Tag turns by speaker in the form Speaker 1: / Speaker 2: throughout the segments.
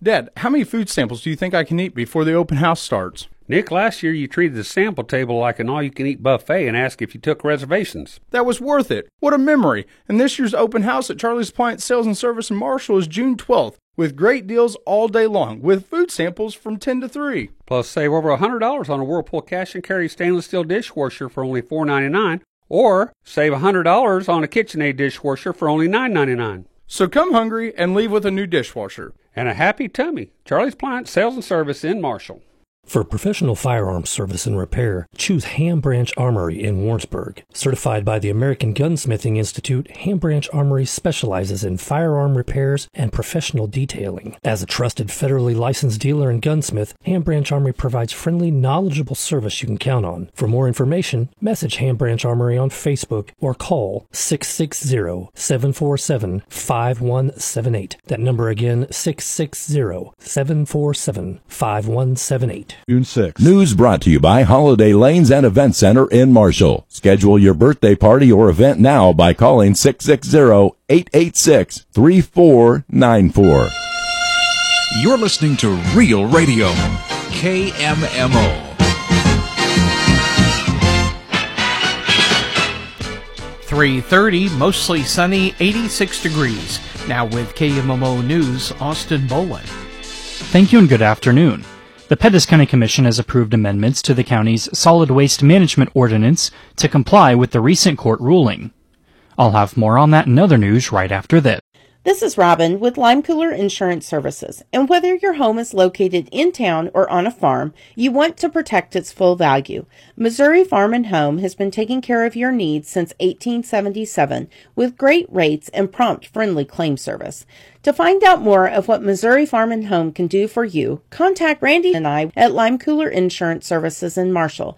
Speaker 1: Dad, how many food samples do you think I can eat before the open house starts?
Speaker 2: Nick, last year you treated the sample table like an all-you-can-eat buffet and asked if you took reservations.
Speaker 1: That was worth it. What a memory. And this year's open house at Charlie's Appliance Sales and Service in Marshall is June 12th, with great deals all day long, with food samples from 10 to 3.
Speaker 2: Plus, save over $100 on a Whirlpool cash and carry stainless steel dishwasher for only $4.99, or save $100 on a KitchenAid dishwasher for only $9.99.
Speaker 1: So come hungry and leave with a new dishwasher.
Speaker 2: And a happy tummy. Charlie's Appliance Sales and Service in Marshall.
Speaker 3: For professional firearms service and repair, choose Ham Branch Armory in Warrensburg. Certified by the American Gunsmithing Institute, Ham Branch Armory specializes in firearm repairs and professional detailing. As a trusted federally licensed dealer and gunsmith, Ham Branch Armory provides friendly, knowledgeable service you can count on. For more information, message Ham Branch Armory on Facebook or call 660-747-5178. That number again, 660-747-5178.
Speaker 4: June 6th. News brought to you by Holiday Lanes and Event Center in Marshall. Schedule your birthday party or event now by calling 660-886-3494.
Speaker 5: You're listening to Real Radio, KMMO.
Speaker 6: 3:30, mostly sunny, 86 degrees. Now with KMMO News, Austin Boland.
Speaker 7: Thank you and good afternoon. The Pettis County Commission has approved amendments to the county's solid waste management ordinance to comply with the recent court ruling. I'll have more on that and other news right after this.
Speaker 8: This is Robin with Lime Cooler Insurance Services, and whether your home is located in town or on a farm, you want to protect its full value. Missouri Farm and Home has been taking care of your needs since 1877 with great rates and prompt, friendly claim service. To find out more of what Missouri Farm and Home can do for you, contact Randy and I at Lime Cooler Insurance Services in Marshall,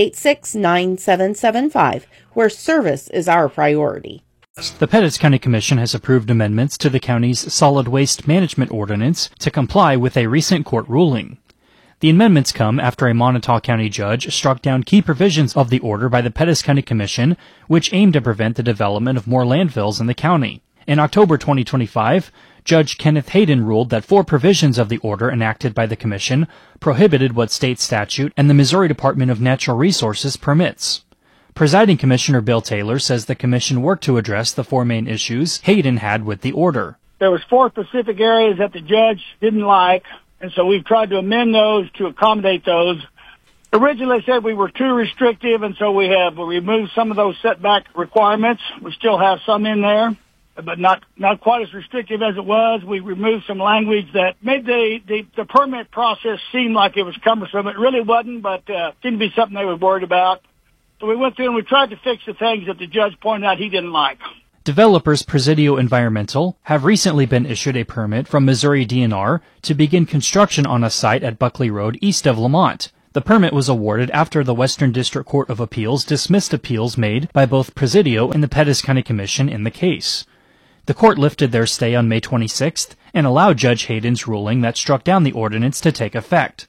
Speaker 8: 886-9775, where service is our priority.
Speaker 7: The Pettis County Commission has approved amendments to the county's solid waste management ordinance to comply with a recent court ruling. The amendments come after a Montauk County judge struck down key provisions of the order by the Pettis County Commission, which aimed to prevent the development of more landfills in the county. In October 2025, Judge Kenneth Hayden ruled that 4 provisions of the order enacted by the Commission prohibited what state statute and the Missouri Department of Natural Resources permits. Presiding Commissioner Bill Taylor says the Commission worked to address the 4 main issues Hayden had with the order.
Speaker 9: There was 4 specific areas that the judge didn't like, and so we've tried to amend those to accommodate those. Originally said we were too restrictive, and so we have removed some of those setback requirements. We still have some in there, but not quite as restrictive as it was. We removed some language that made the permit process seem like it was cumbersome. It really wasn't, but seemed to be something they were worried about. So we went through and we tried to fix the things that the judge pointed out he didn't like.
Speaker 7: Developers Presidio Environmental have recently been issued a permit from Missouri DNR to begin construction on a site at Buckley Road east of Lamont. The permit was awarded after the Western District Court of Appeals dismissed appeals made by both Presidio and the Pettis County Commission in the case. The court lifted their stay on May 26th and allowed Judge Hayden's ruling that struck down the ordinance to take effect.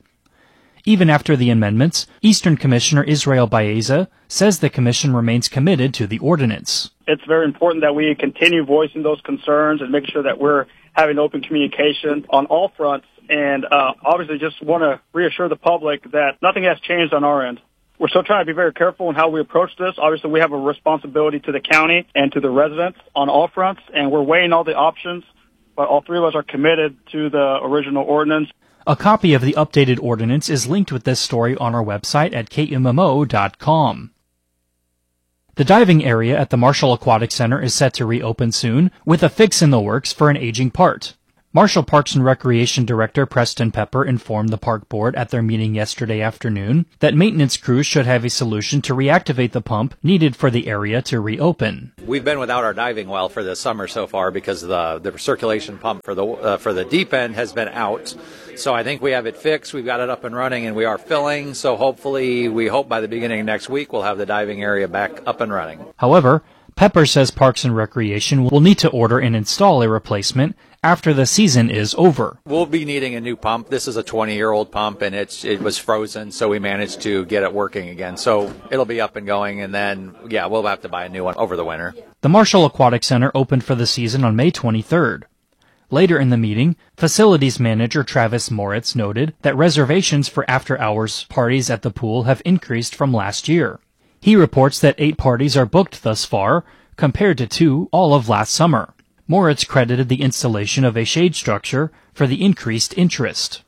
Speaker 7: Even after the amendments, Eastern Commissioner Israel Baeza says the Commission remains committed to the ordinance.
Speaker 10: It's very important that we continue voicing those concerns and make sure that we're having open communication on all fronts. And obviously just want to reassure the public that nothing has changed on our end. We're still trying to be very careful in how we approach this. Obviously, we have a responsibility to the county and to the residents on all fronts, and we're weighing all the options, but all 3 of us are committed to the original ordinance.
Speaker 7: A copy of the updated ordinance is linked with this story on our website at kmmo.com. The diving area at the Marshall Aquatic Center is set to reopen soon, with a fix in the works for an aging part. Marshall Parks and Recreation Director Preston Pepper informed the park board at their meeting yesterday afternoon that maintenance crews should have a solution to reactivate the pump needed for the area to reopen.
Speaker 11: We've been without our diving well for the summer so far because the circulation pump for the deep end has been out. So I think we have it fixed. We've got it up and running, and we are filling. So hopefully, we hope by the beginning of next week, we'll have the diving area back up and running.
Speaker 7: However, Pepper says Parks and Recreation will need to order and install a replacement after the season is over.
Speaker 11: We'll be needing a new pump. This is a 20-year-old pump, and it was frozen, so we managed to get it working again. So it'll be up and going, and then, we'll have to buy a new one over the winter.
Speaker 7: The Marshall Aquatic Center opened for the season on May 23rd. Later in the meeting, facilities manager Travis Moritz noted that reservations for after-hours parties at the pool have increased from last year. He reports that 8 parties are booked thus far, compared to 2 all of last summer. Moritz credited the installation of a shade structure for the increased interest.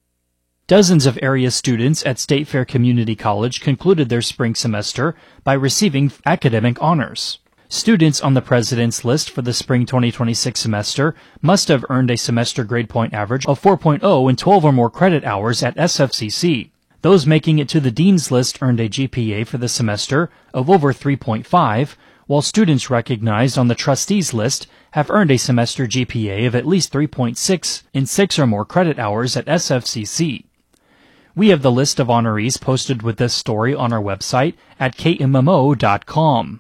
Speaker 7: Dozens of area students at State Fair Community College concluded their spring semester by receiving academic honors. Students on the president's list for the spring 2026 semester must have earned a semester grade point average of 4.0 in 12 or more credit hours at SFCC. Those making it to the dean's list earned a GPA for the semester of over 3.5, while students recognized on the trustees list have earned a semester GPA of at least 3.6 in 6 or more credit hours at SFCC. We have the list of honorees posted with this story on our website at KMMO.com.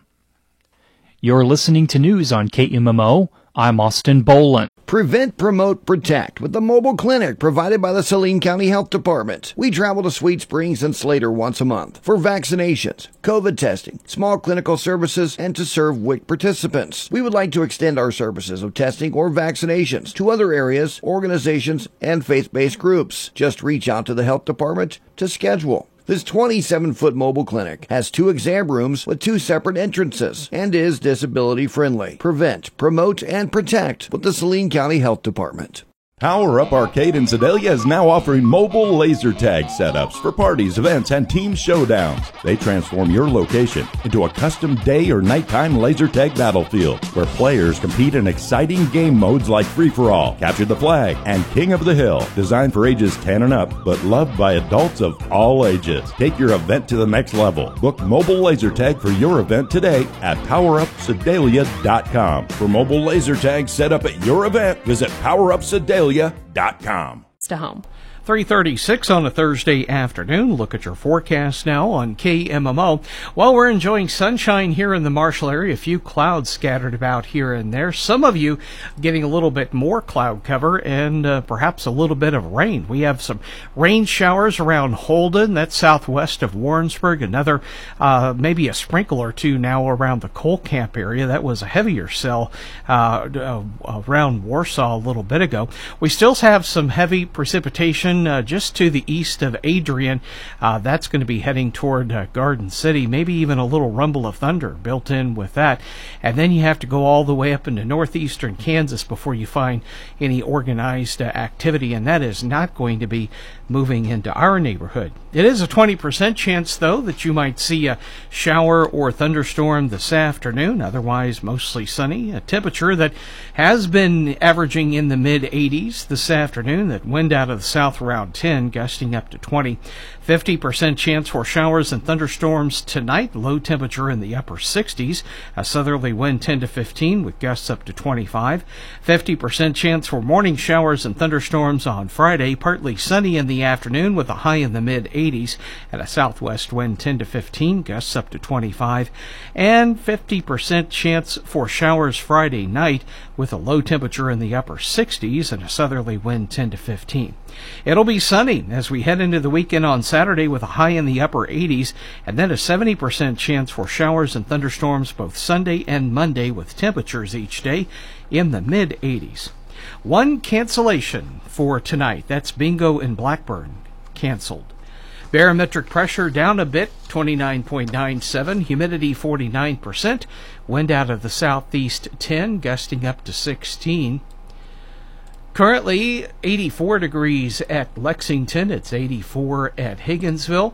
Speaker 7: You're listening to news on KMMO. I'm Austin Boland.
Speaker 12: Prevent, Promote, Protect with the mobile clinic provided by the Saline County Health Department. We travel to Sweet Springs and Slater once a month for vaccinations, COVID testing, small clinical services, and to serve WIC participants. We would like to extend our services of testing or vaccinations to other areas, organizations, and faith-based groups. Just reach out to the health department to schedule. This 27-foot mobile clinic has 2 exam rooms with 2 separate entrances and is disability friendly. Prevent, promote, and protect with the Saline County Health Department.
Speaker 4: Power Up Arcade in Sedalia is now offering mobile laser tag setups for parties, events, and team showdowns. They transform your location into a custom day or nighttime laser tag battlefield where players compete in exciting game modes like Free-for-All, Capture the Flag, and King of the Hill. Designed for ages 10 and up, but loved by adults of all ages. Take your event to the next level. Book mobile laser tag for your event today at PowerUpSedalia.com. For mobile laser tag set up at your event, visit PowerUpSedalia.com.
Speaker 13: To home.
Speaker 6: 3:36 on a Thursday afternoon. Look at your forecast now on KMMO. Well, we're enjoying sunshine here in the Marshall area. A few clouds scattered about here and there. Some of you getting a little bit more cloud cover and perhaps a little bit of rain. We have some rain showers around Holden. That's southwest of Warrensburg. Another, maybe a sprinkle or two now around the Coal Camp area. That was a heavier cell around Warsaw a little bit ago. We still have some heavy precipitation just to the east of Adrian. That's going to be heading toward Garden City. Maybe even a little rumble of thunder built in with that. And then you have to go all the way up into northeastern Kansas before you find any organized activity, and that is not going to be moving into our neighborhood. It is a 20% chance, though, that you might see a shower or thunderstorm this afternoon. Otherwise, mostly sunny. A temperature that has been averaging in the mid-80s this afternoon. That wind out of the south around 10, gusting up to 20. 50% chance for showers and thunderstorms tonight. Low temperature in the upper 60s. A southerly wind 10 to 15 with gusts up to 25. 50% chance for morning showers and thunderstorms on Friday. Partly sunny in the afternoon with a high in the mid-80s and a southwest wind 10 to 15, gusts up to 25. And 50% chance for showers Friday night with a low temperature in the upper 60s and a southerly wind 10 to 15. It'll be sunny as we head into the weekend on Saturday with a high in the upper 80s and then a 70% chance for showers and thunderstorms both Sunday and Monday with temperatures each day in the mid-80s. One cancellation for tonight. That's bingo in Blackburn. Canceled. Barometric pressure down a bit, 29.97. Humidity 49%. Wind out of the southeast 10, gusting up to 16. Currently 84 degrees at Lexington. It's 84 at Higginsville,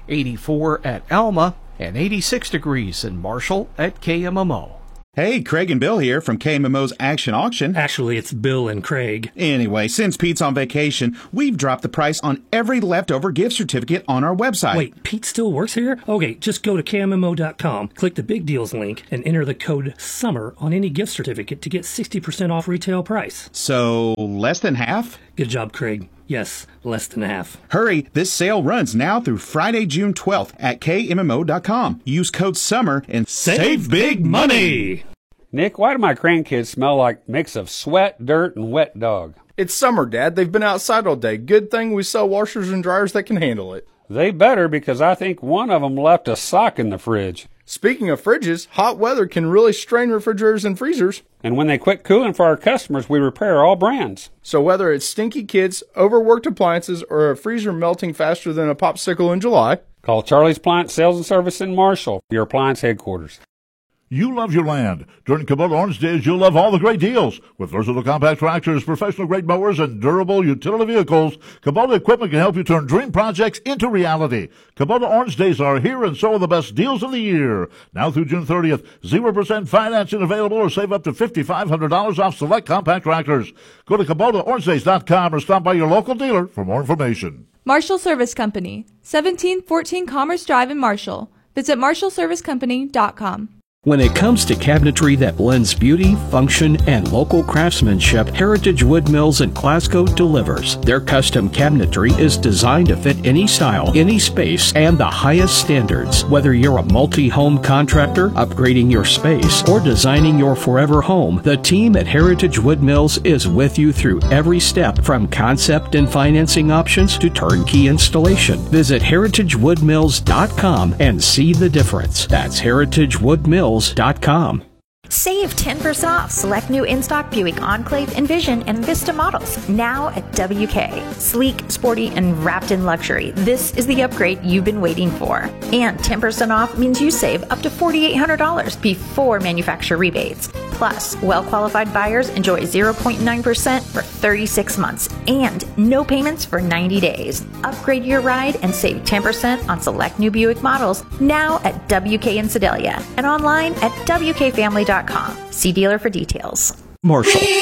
Speaker 6: 84 at Alma, and 86 degrees in Marshall at KMMO.
Speaker 14: Hey, Craig and Bill here from KMMO's Action Auction.
Speaker 3: Actually, it's Bill and Craig.
Speaker 14: Anyway, since Pete's on vacation, we've dropped the price on every leftover gift certificate on our website.
Speaker 3: Wait, Pete still works here? Okay, just go to KMMO.com, click the Big Deals link, and enter the code SUMMER on any gift certificate to get 60% off retail price.
Speaker 14: So, less than half?
Speaker 3: Good job, Craig. Yes, less than half.
Speaker 14: Hurry, this sale runs now through Friday, June 12th at KMMO.com. Use code SUMMER and save big money!
Speaker 2: Nick, why do my grandkids smell like mix of sweat, dirt, and wet dog?
Speaker 1: It's summer, Dad. They've been outside all day. Good thing we sell washers and dryers that can handle it.
Speaker 2: They better, because I think one of them left a sock in the fridge.
Speaker 1: Speaking of fridges, hot weather can really strain refrigerators and freezers.
Speaker 2: And when they quit cooling for our customers, we repair all brands.
Speaker 1: So whether it's stinky kids, overworked appliances, or a freezer melting faster than a popsicle in July,
Speaker 2: call Charlie's Appliance Sales and Service in Marshall, your appliance headquarters.
Speaker 15: You love your land. During Kubota Orange Days, you'll love all the great deals. With versatile compact tractors, professional-grade mowers, and durable utility vehicles, Kubota equipment can help you turn dream projects into reality. Kubota Orange Days are here, and so are the best deals of the year. Now through June 30th, 0% financing available, or save up to $5,500 off select compact tractors. Go to KubotaOrangeDays.com or stop by your local dealer for more information.
Speaker 16: Marshall Service Company, 1714 Commerce Drive in Marshall. Visit MarshallServiceCompany.com.
Speaker 17: When it comes to cabinetry that blends beauty, function, and local craftsmanship, Heritage Wood Mills in Glasgow delivers. Their custom cabinetry is designed to fit any style, any space, and the highest standards. Whether you're a multi-home contractor, upgrading your space, or designing your forever home, the team at Heritage Wood Mills is with you through every step, from concept and financing options to turnkey installation. Visit heritagewoodmills.com and see the difference. That's heritagewoodmills.com.
Speaker 18: Save 10% off select new in-stock Buick Enclave, Envision, and Vista models now at WK. Sleek, sporty, and wrapped in luxury. This is the upgrade you've been waiting for. And 10% off means you save up to $4,800 before manufacturer rebates. Plus, well-qualified buyers enjoy 0.9% for 36 months and no payments for 90 days. Upgrade your ride and save 10% on select new Buick models now at WK in Sedalia and online at WKFamily.com. See dealer for details.
Speaker 17: Marshall.